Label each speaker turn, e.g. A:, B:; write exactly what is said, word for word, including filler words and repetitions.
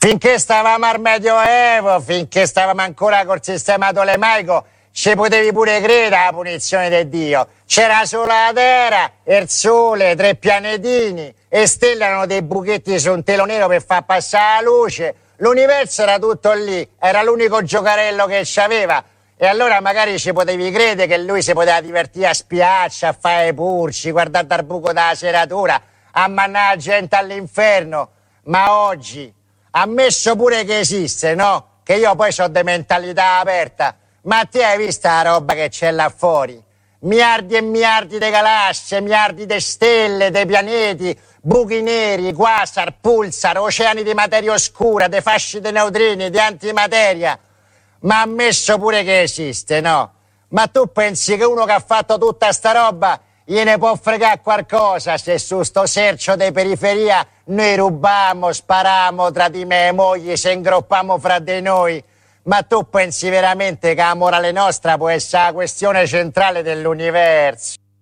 A: Finché stavamo al Medioevo, finché stavamo ancora col sistema tolemaico, ci potevi pure credere alla punizione di Dio. C'era solo la terra, il sole, tre pianetini, e stelle erano dei buchetti su un telo nero per far passare la luce. L'universo era tutto lì, era l'unico giocarello che c'aveva. E allora magari ci potevi credere che lui si poteva divertire a spiaccia, a fare purci, guardare dal buco della serratura, a mannare la gente all'inferno. Ma oggi, ammesso pure che esiste, no? Che io poi ho de mentalità aperta. Ma ti hai visto la roba che c'è là fuori? Miliardi e miliardi di galassie, miliardi di stelle, di pianeti, buchi neri, quasar, pulsar, oceani di materia oscura, di fasci di neutrini, di antimateria. Ma ammesso pure che esiste, no? Ma tu pensi che uno che ha fatto tutta sta roba gliene può fregare qualcosa se su sto sercio di periferia noi rubamo, spariamo tra di me e mogli, se ingroppiamo fra di noi? Ma tu pensi veramente che la morale nostra può essere la questione centrale dell'universo?